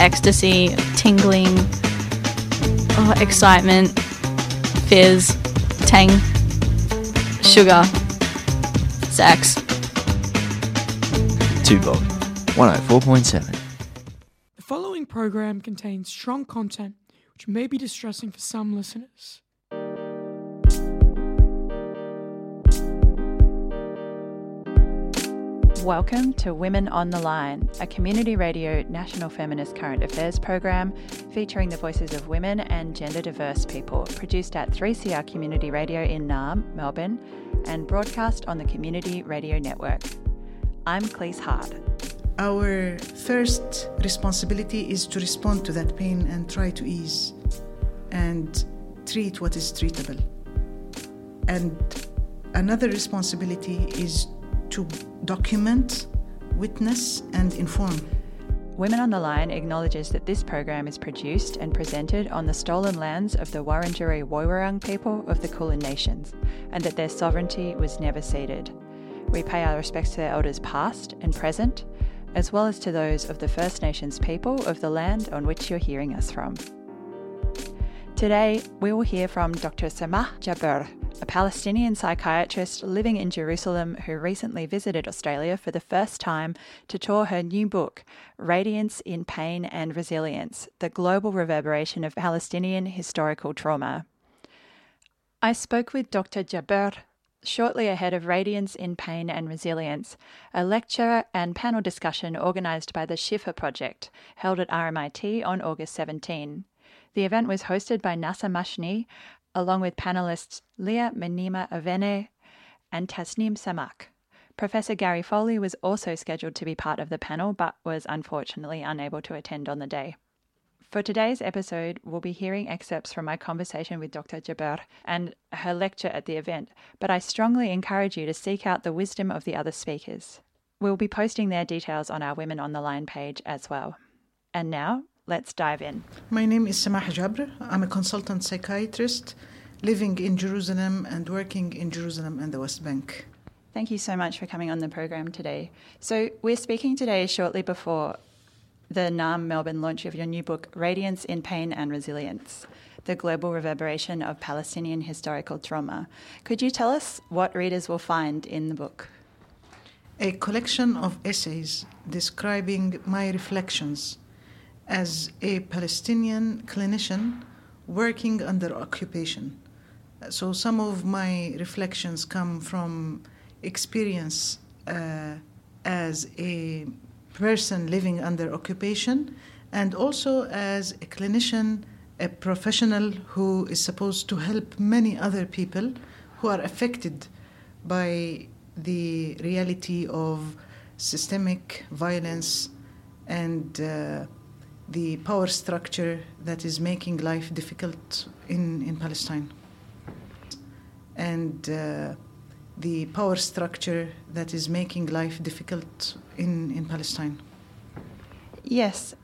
ecstasy, tingling, excitement, fizz, tang, sugar, sex. Tubog 104.7. The following program contains strong content which may be distressing for some listeners. Welcome to Women on the Line, a community radio national feminist current affairs program featuring the voices of women and gender diverse people, produced at 3CR Community Radio in Naarm, Melbourne, and broadcast on the Community Radio Network. I'm Cleese Hart. Our first responsibility is to respond to that pain and try to ease and treat what is treatable. And another responsibility is to document, witness, and inform. Women on the Line acknowledges that this program is produced and presented on the stolen lands of the Wurundjeri Woiwurrung people of the Kulin Nations, and that their sovereignty was never ceded. We pay our respects to their elders past and present, as well as to those of the First Nations people of the land on which you're hearing us from. Today, we will hear from Dr. Samah Jabr, a Palestinian psychiatrist living in Jerusalem who recently visited Australia for the first time to tour her new book, Radiance in Pain and Resilience, the Global Reverberation of Palestinian Historical Trauma. I spoke with Dr. Jabr shortly ahead of Radiance in Pain and Resilience, a lecture and panel discussion organised by the Shifa Project, held at RMIT on August 17. The event was hosted by Nasa Mashni, along with panellists Leah Menima Avene and Tasneem Samak. Professor Gary Foley was also scheduled to be part of the panel, but was unfortunately unable to attend on the day. For today's episode, we'll be hearing excerpts from my conversation with Dr. Jabr and her lecture at the event, but I strongly encourage you to seek out the wisdom of the other speakers. We'll be posting their details on our Women on the Line page as well. And now, let's dive in. My name is Samah Jabr. I'm a consultant psychiatrist living in Jerusalem and working in Jerusalem and the West Bank. Thank you so much for coming on the program today. So we're speaking today shortly before the Naarm, Melbourne launch of your new book, Radiance in Pain and Resilience, the Global Reverberation of Palestinian Historical Trauma. Could you tell us what readers will find in the book? A collection of essays describing my reflections as a Palestinian clinician working under occupation. So some of my reflections come from experience as a person living under occupation, and also as a clinician, a professional who is supposed to help many other people who are affected by the reality of systemic violence and the power structure that is making life difficult in Palestine. And the power structure that is making life difficult in Palestine. Yes,